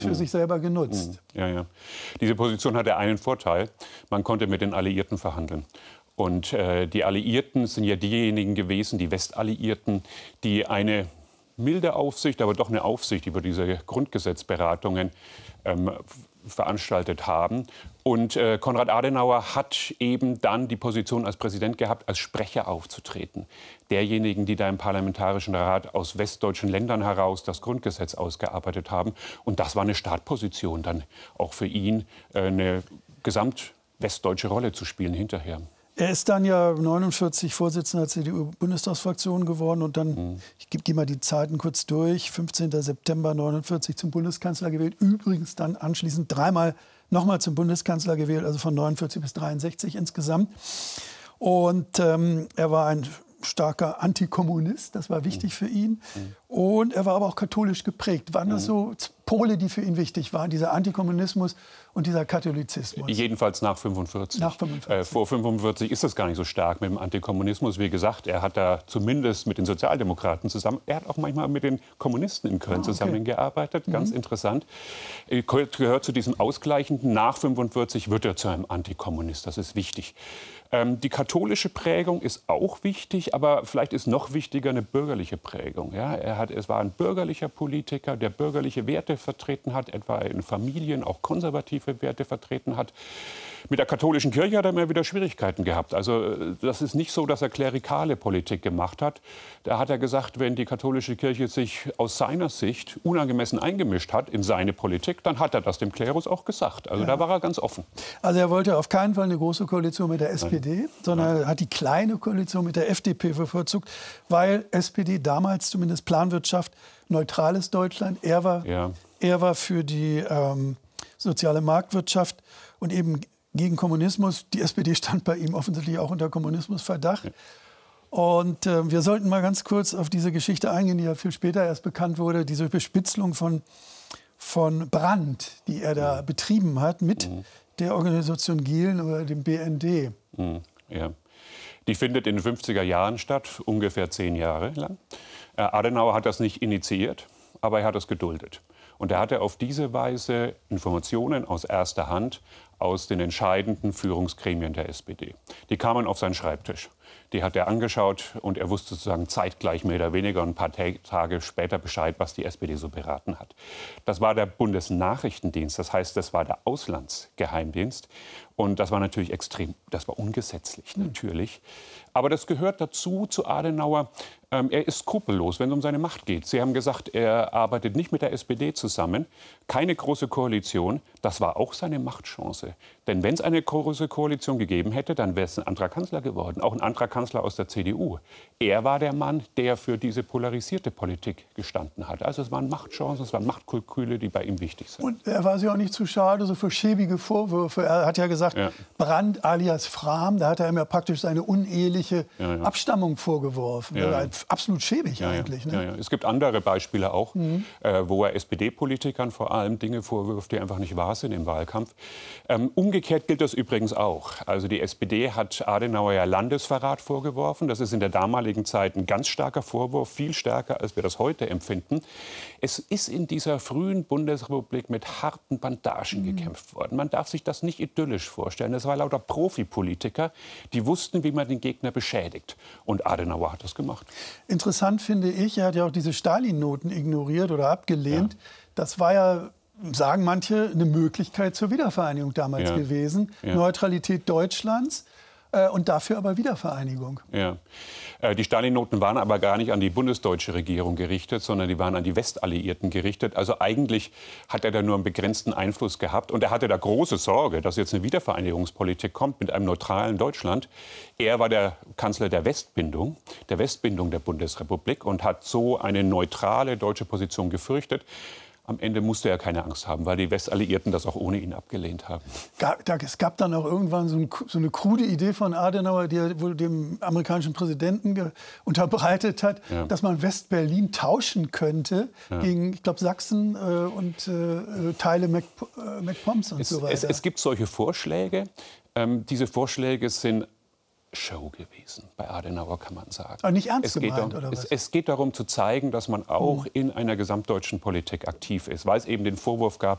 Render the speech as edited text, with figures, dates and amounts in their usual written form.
für sich selber genutzt. Ja, ja. Diese Position hatte einen Vorteil. Man konnte mit den Alliierten verhandeln. Und die Alliierten sind ja diejenigen gewesen, die Westalliierten, die eine milde Aufsicht, aber doch eine Aufsicht über diese Grundgesetzberatungen veranstaltet haben. Und Konrad Adenauer hat eben dann die Position als Präsident gehabt, als Sprecher aufzutreten. Derjenigen, die da im Parlamentarischen Rat aus westdeutschen Ländern heraus das Grundgesetz ausgearbeitet haben. Und das war eine Startposition dann auch für ihn, eine gesamtwestdeutsche Rolle zu spielen hinterher. Er ist dann ja 49 Vorsitzender der CDU-Bundestagsfraktion geworden und dann, ich gehe mal die Zeiten kurz durch, 15. September 49 zum Bundeskanzler gewählt, übrigens dann anschließend dreimal nochmal zum Bundeskanzler gewählt, also von 49 bis 63 insgesamt. Und er war ein starker Antikommunist, das war wichtig für ihn. Und er war aber auch katholisch geprägt. Waren das so Pole, die für ihn wichtig waren, dieser Antikommunismus und dieser Katholizismus? Jedenfalls nach 45. Nach 45. Vor 45 ist das gar nicht so stark mit dem Antikommunismus. Wie gesagt, er hat da zumindest mit den Sozialdemokraten zusammen, er hat auch manchmal mit den Kommunisten in Köln zusammengearbeitet. Ganz interessant. Gehört zu diesem Ausgleichenden. Nach 45 wird er zu einem Antikommunist. Das ist wichtig. Die katholische Prägung ist auch wichtig, aber vielleicht ist noch wichtiger eine bürgerliche Prägung. Ja, es war ein bürgerlicher Politiker, der bürgerliche Werte vertreten hat, etwa in Familien auch konservative Werte vertreten hat. Mit der katholischen Kirche hat er immer wieder Schwierigkeiten gehabt. Also das ist nicht so, dass er klerikale Politik gemacht hat. Da hat er gesagt, wenn die katholische Kirche sich aus seiner Sicht unangemessen eingemischt hat in seine Politik, dann hat er das dem Klerus auch gesagt. Also da war er ganz offen. Also er wollte auf keinen Fall eine große Koalition mit der SPD, sondern er hat die kleine Koalition mit der FDP bevorzugt, weil SPD damals zumindest Planwirtschaft, neutrales Deutschland, er war für die soziale Marktwirtschaft und eben gegen Kommunismus. Die SPD stand bei ihm offensichtlich auch unter Kommunismusverdacht. Ja. Und wir sollten mal ganz kurz auf diese Geschichte eingehen, die ja viel später erst bekannt wurde, diese Bespitzelung von Brandt, die er da betrieben hat mit der Organisation Gielen oder dem BND. Ja. Die findet in den 50er Jahren statt, ungefähr 10 Jahre lang. Adenauer hat das nicht initiiert, aber er hat es geduldet. Und er hatte auf diese Weise Informationen aus erster Hand aus den entscheidenden Führungsgremien der SPD. Die kamen auf seinen Schreibtisch. Die hat er angeschaut und er wusste sozusagen zeitgleich mehr oder weniger ein paar Tage später Bescheid, was die SPD so beraten hat. Das war der Bundesnachrichtendienst, das heißt, das war der Auslandsgeheimdienst. Und das war natürlich extrem, das war ungesetzlich natürlich. Aber das gehört dazu, zu Adenauer. Er ist skrupellos, wenn es um seine Macht geht. Sie haben gesagt, er arbeitet nicht mit der SPD zusammen. Keine große Koalition. Das war auch seine Machtchance. Denn wenn es eine große Koalition gegeben hätte, dann wäre es ein anderer Kanzler geworden. Auch ein anderer Kanzler aus der CDU. Er war der Mann, der für diese polarisierte Politik gestanden hat. Also es waren Machtchancen, es waren Machtkalküle, die bei ihm wichtig sind. Und er war sich auch nicht zu schade so für schäbige Vorwürfe. Er hat ja gesagt, Brandt alias Frahm, da hat er ihm ja praktisch seine uneheliche Abstammung vorgeworfen. Absolut schäbig eigentlich. Ne? Es gibt andere Beispiele auch, wo er SPD-Politikern vor allem Dinge vorwirft, die einfach nicht wahr sind im Wahlkampf. Umgekehrt gilt das übrigens auch. Also die SPD hat Adenauer ja Landesverrat vorgeworfen. Das ist in der damaligen Zeit ein ganz starker Vorwurf, viel stärker, als wir das heute empfinden. Es ist in dieser frühen Bundesrepublik mit harten Bandagen gekämpft worden. Man darf sich das nicht idyllisch vorstellen. Das war lauter Profipolitiker, die wussten, wie man den Gegner beschädigt. Und Adenauer hat das gemacht. Interessant finde ich, er hat ja auch diese Stalin-Noten ignoriert oder abgelehnt. Das war ja, sagen manche, eine Möglichkeit zur Wiedervereinigung damals gewesen. Neutralität Deutschlands und dafür aber Wiedervereinigung. Die Stalin-Noten waren aber gar nicht an die bundesdeutsche Regierung gerichtet, sondern die waren an die Westalliierten gerichtet. Also eigentlich hat er da nur einen begrenzten Einfluss gehabt. Und er hatte da große Sorge, dass jetzt eine Wiedervereinigungspolitik kommt mit einem neutralen Deutschland. Er war der Kanzler der Westbindung der Bundesrepublik und hat so eine neutrale deutsche Position gefürchtet. Am Ende musste er keine Angst haben, weil die Westalliierten das auch ohne ihn abgelehnt haben. Es gab dann auch irgendwann so eine krude Idee von Adenauer, die er wohl dem amerikanischen Präsidenten unterbreitet hat, dass man West-Berlin tauschen könnte gegen, ich glaube, Sachsen und Teile MacPoms und so weiter. Es gibt solche Vorschläge. Diese Vorschläge sind Show gewesen bei Adenauer, kann man sagen. Aber nicht ernst gemeint, oder was? Es geht darum zu zeigen, dass man auch in einer gesamtdeutschen Politik aktiv ist, weil es eben den Vorwurf gab,